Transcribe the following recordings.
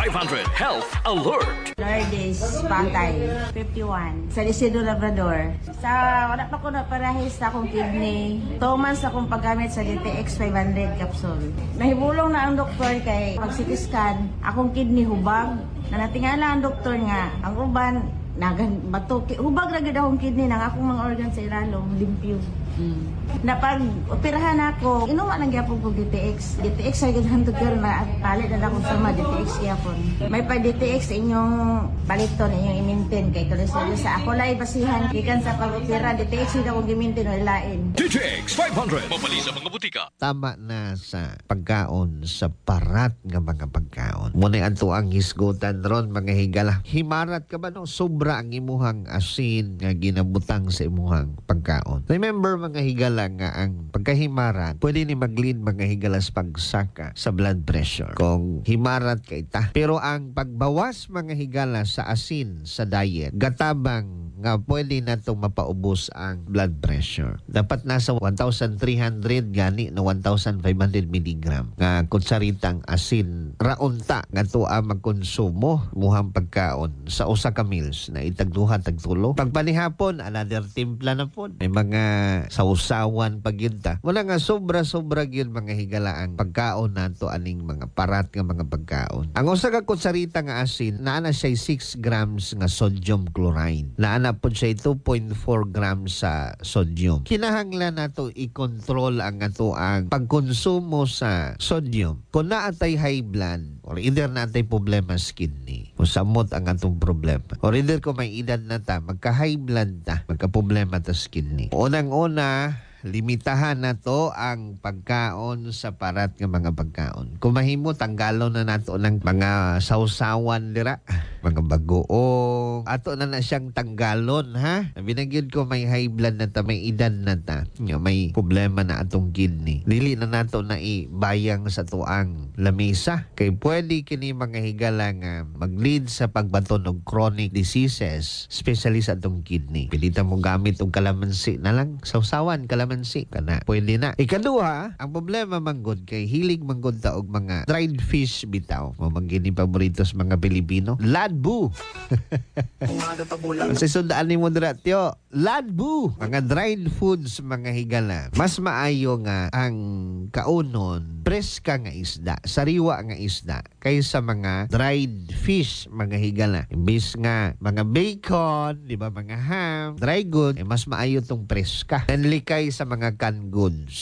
500 Health Alert. Lourdes Pantay, 51. Sa Isidro Labrador. Sa wala pa ko na parahis sa akong kidney. 2 months akong paggamit sa DTX 500 capsule. Nahibulong na ang doktor kay pag-CT scan, akong kidney hubag. Natingala ang doktor nga, ang uban, bato, hubag na gid akong kidney nang akong mga organ sa ilalong, limpyo. Napag operahan ako, inuman lang gyapon ko DTX. DTX ay gidhantod karon na palit na akong sama DTX gyapon. May pa DTX inyong paliton inyong i-maintain kay kolesterol sa ako lay basihan gikan sa pag-opera DTX ida akong gi-maintain o ilain. DTX 500 mabali sa mga butika. Tama na sa pagkaon sa parat nga mga pagkaon. Muna anto ang hisgutan ron mga higala. Himarat ka ba no? Sobra ang imuhang asin nga ginabutang sa imuhang pagkaon. Remember mga higala nga ang pagkahimarat, pwede ni maglin mga higalas pagsaka sa blood pressure kung himarat ka ita. Pero ang pagbawas mga higala sa asin sa diet, gatabang nga pwede na itong mapaubos ang blood pressure. Dapat nasa 1,300 gani na 1,500 milligram nga kutsaritang asin raunta nga ito ang magkonsumo muhang pagkaon sa usa ka meals na itagduha tagtulo. Pagpanihapon, another timpla na po. May mga sausawan pagyunta. Wala nga sobra-sobra yun mga higala ang pagkaon nato aning mga parat nga mga pagkaon. Ang usa ka kutsarita nga asin, naana siya 6 grams nga sodium chloride. Naana po siya 2.4 grams sa sodium. Kinahanglan nato i-control ang ato ang pagkonsumo sa sodium. Kung naatay high blood or either naatay problema sa kidney, o samot ang atong problema. Or either kung may edad na ta, magka-high blood ta, magka-problema ta sa kidney. Unang-una, limitahan na to ang pagkaon sa parat ng mga pagkaon. Kung mahimo, tanggalon na nato ng mga sausawan dira, mga bagoong. Ato na siyang tanggalon, ha? Binagyod ko may high blood na ta, may edad na ta, may problema na atong kidney. Dili na nato na ibayang sa tuang lamesa. Kay pwede kini mga higala nga mag-lead sa pagbaton og chronic diseases, especially sa atong kidney. Pilita mo gamit og kalamansi na lang, sausawan, kalamansi kana pwede na. Ikaduha, ang problema manggod kay hilig manggod ta og mga dried fish bitaw. Mamangini paborito sa mga Pilipino, ladbu. Sa sundaan ni mo dira tiyo, ladbu. Mga dried foods mga higala. Mas maayo nga ang kaunon preska nga isda, sariwa nga isda kaysa mga dried fish mga higala. Imbis nga mga bacon, di ba, mga ham, dry goods, mas maayo tong preska. Nanlikay sa mga canned goods.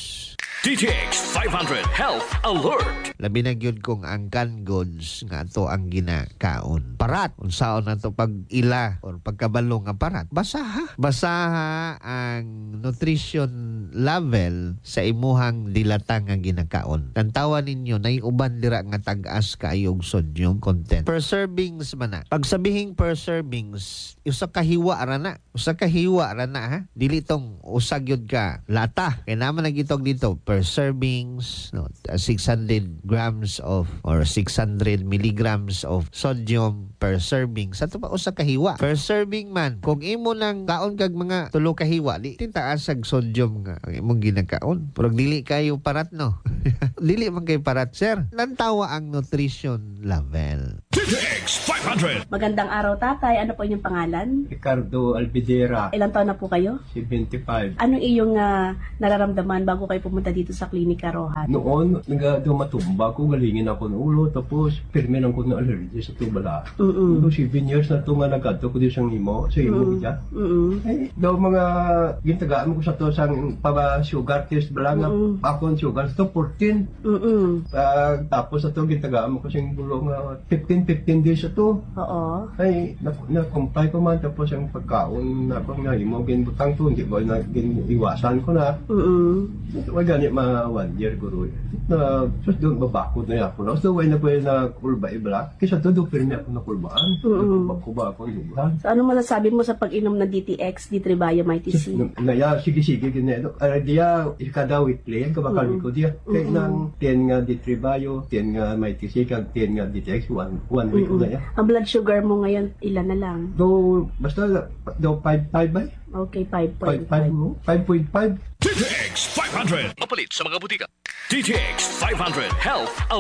DTX 500 Health Alert. Labi na yun kung ang canned goods nga to ang ginakaon. Parat, unsaon na to pag ila or pagkabalo nga parat. Basaha. Basaha ang nutrition level sa imuhang dilata nga ginakaon. Tantawan ninyo na uban dira nga tag-as kaayong sodium content. Per servings man na. Pag sabihing per servings, usa ka hiwa ra na. Usa ka hiwa ra na, ha. Dili tong usag yun ka lata. Kaya naman nagitog dito per servings, no, 600 grams of or 600 milligrams of sodium per serving. Sa ito pa usa ka hiwa. Per serving man, kung imo nang kaon kag mga tulo ka hiwa, di tintaas ag sodium nga ang imong ginakaon. Pero dili kayo parat, no? Dili man kay parat, sir. Nantawa ang nutrition level. DTX 500. Magandang araw, tatay. Ano po inyong pangalan? Ricardo Albidera, Ilang taon na po kayo? 75. Anong iyong nararamdaman bago kayo pumunta dito sa Klinika Rohan? Noon, dumatumba ko, galingin ako ng ulo, tapos pirmi lang ko ng allergy sa tubala. So, 7 years na ito nga nagkadto ko din sa imo, sa imo kita. Ay, daw mga gintagaan ko sa to sa sugar test bala nga ako ang sugar to 14. Tapos sa to gintagaan ko sa bulong 15 days sa to. Oo. Ay, na-comply ko man tapos ang pagkaon na pang nahimo ginbutang to, hindi ba na iwasan ko na. Wag gani mga 1 year guro. Na sus doon babakod na ako. So way na pwede na kulba ibla. Kisa to do pirmi ako na kulbaan. Kuba ako lubuhan. So ano masasabi mo sa pag-inom ng DTX, D3-Biomytis C? Naya sige ginedo. Dia kada weekly kabakal ko dia. Kay nang 10 nga D3-Bio, 10 nga Mytis C, kag 10 nga DTX one week na ya. Ang blood sugar mo ngayon ilan na lang? Do basta do 5 ba? Okay, 5.5. 5.5. DTX 500 mapalit sa mga butika. DTX 500 Health